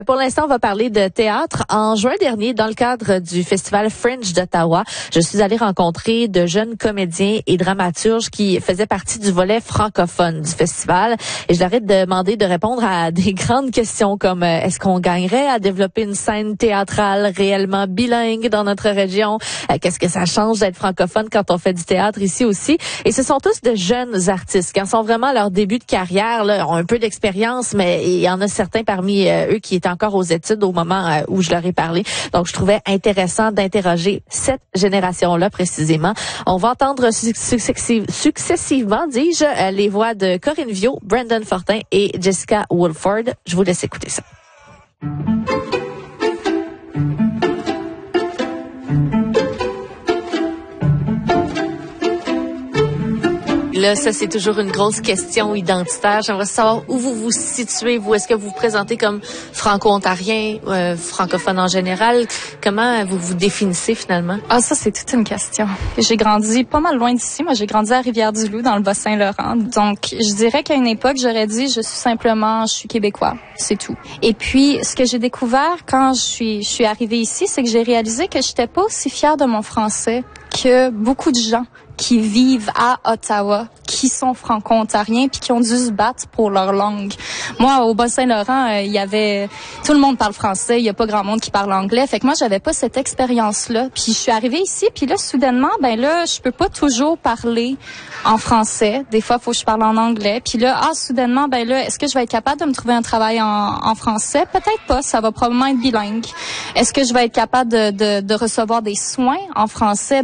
Pour l'instant, on va parler de théâtre. En juin dernier, dans le cadre du festival Fringe d'Ottawa, je suis allée rencontrer de jeunes comédiens et dramaturges qui faisaient partie du volet francophone du festival. Et je leur ai demandé de répondre à des grandes questions comme est-ce qu'on gagnerait à développer une scène théâtrale réellement bilingue dans notre région? Qu'est-ce que ça change d'être francophone quand on fait du théâtre ici aussi? Et ce sont tous de jeunes artistes qui en sont vraiment à leur début de carrière, là, ont un peu d'expérience, mais il y en a certains parmi eux qui étaient encore aux études au moment où je leur ai parlé. Donc, je trouvais intéressant d'interroger cette génération-là précisément. On va entendre successivement, dis-je, les voix de Corinne Viau, Brandon Fortin et Jessica Woolford. Je vous laisse écouter ça. Là, ça, c'est toujours une grosse question identitaire. J'aimerais savoir où vous vous situez, vous. Est-ce que vous vous présentez comme franco-ontarien, francophone en général? Comment vous vous définissez finalement? Ah, ça, c'est toute une question. J'ai grandi pas mal loin d'ici. Moi, j'ai grandi à Rivière-du-Loup, dans le Bas-Saint-Laurent. Donc, je dirais qu'à une époque, j'aurais dit, je suis québécois. C'est tout. Et puis, ce que j'ai découvert quand je suis arrivée ici, c'est que j'ai réalisé que j'étais pas aussi fière de mon français que beaucoup de gens qui vivent à Ottawa, qui sont franco-ontariens puis qui ont dû se battre pour leur langue. Moi, au Bas-Saint-Laurent, tout le monde parle français, il y a pas grand monde qui parle anglais. Fait que moi, j'avais pas cette expérience-là. Puis je suis arrivée ici, puis là, soudainement, je peux pas toujours parler en français. Des fois, faut que je parle en anglais. Puis là, soudainement, est-ce que je vais être capable de me trouver un travail en français? Peut-être pas, ça va probablement être bilingue. Est-ce que je vais être capable de recevoir des soins en français?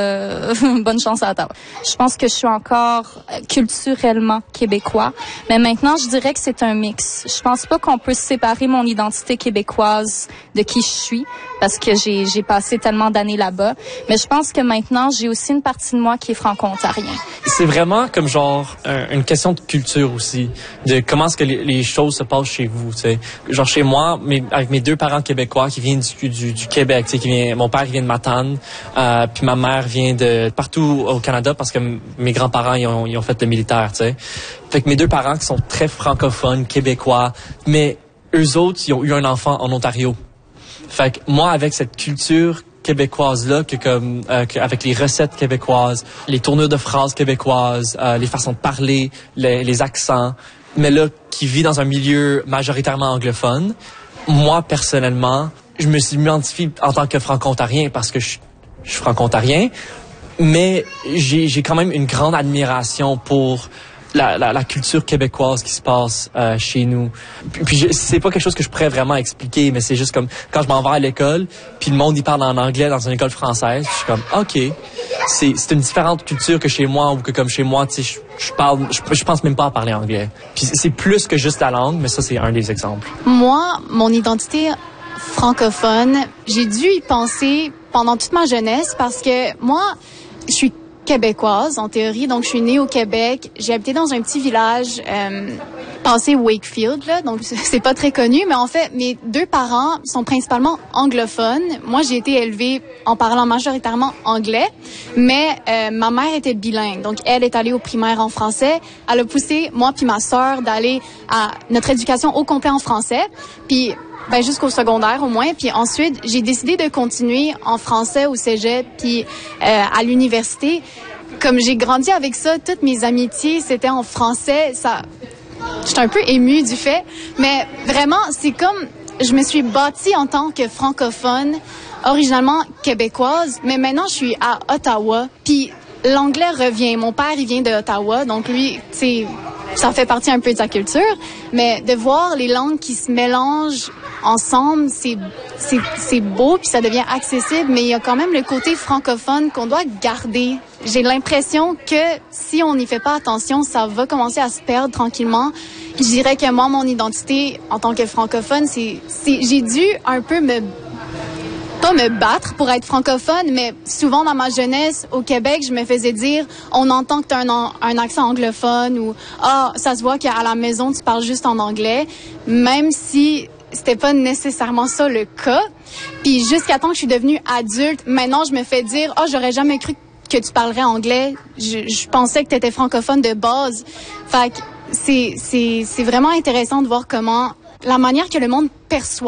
Bonne chance à Ottawa. Je pense que je suis encore culturellement québécois, mais maintenant, je dirais que c'est un mix. Je pense pas qu'on peut séparer mon identité québécoise de qui je suis, parce que j'ai passé tellement d'années là-bas, mais je pense que maintenant, j'ai aussi une partie de moi qui est franco-ontarien. C'est vraiment comme une question de culture aussi, de comment est-ce que les choses se passent chez vous, tu sais. Genre chez moi, avec mes deux parents québécois qui viennent du Québec, tu sais, mon père vient de Matane, puis ma mère vient de partout au Canada parce que mes grands-parents ils ont fait le militaire, tu sais. Fait que mes deux parents qui sont très francophones, québécois, mais eux autres, ils ont eu un enfant en Ontario. Fait que moi, avec cette culture québécoise-là, avec les recettes québécoises, les tournures de phrases québécoises, les façons de parler, les accents, mais là, qui vit dans un milieu majoritairement anglophone, moi, personnellement, je me suis identifié en tant que franco-ontarien parce que je suis franco-ontarien, mais j'ai quand même une grande admiration pour la culture québécoise qui se passe chez nous. Puis c'est pas quelque chose que je pourrais vraiment expliquer, mais c'est juste comme quand je m'en vais à l'école, puis le monde il parle en anglais dans une école française, je suis comme OK, c'est une différente culture que chez moi, ou que comme chez moi, tu sais, je pense même pas à parler anglais. Puis c'est plus que juste la langue, mais ça c'est un des exemples. Moi, mon identité francophone, j'ai dû y penser pendant toute ma jeunesse parce que moi, je suis québécoise en théorie, donc je suis née au Québec. J'ai habité dans un petit village passé Wakefield, là, donc c'est pas très connu, mais en fait, mes deux parents sont principalement anglophones. Moi, j'ai été élevée en parlant majoritairement anglais, mais ma mère était bilingue, donc elle est allée au primaire en français. Elle a poussé moi puis ma sœur d'aller à notre éducation au complet en français, puis jusqu'au secondaire au moins. Puis ensuite, j'ai décidé de continuer en français au cégep puis à l'université. Comme j'ai grandi avec ça, toutes mes amitiés, c'était en français. J'étais un peu émue du fait. Mais vraiment, c'est comme je me suis bâtie en tant que francophone, originalement québécoise. Mais maintenant, je suis à Ottawa. Puis l'anglais revient. Mon père, il vient de Ottawa. Donc lui, tu sais, ça fait partie un peu de sa culture. Mais de voir les langues qui se mélangent ensemble, c'est beau puis ça devient accessible, mais il y a quand même le côté francophone qu'on doit garder. J'ai l'impression que si on n'y fait pas attention, ça va commencer à se perdre tranquillement. Je dirais que moi, mon identité en tant que francophone, j'ai dû un peu pas me battre pour être francophone, mais souvent dans ma jeunesse au Québec, je me faisais dire on entend que tu as un accent anglophone ou ça se voit qu'à la maison tu parles juste en anglais, même si c'était pas nécessairement ça le cas. Puis jusqu'à temps que je suis devenue adulte, maintenant je me fais dire j'aurais jamais cru que tu parlerais anglais. Je pensais que tu étais francophone de base. Fait que c'est vraiment intéressant de voir comment la manière que le monde perçoit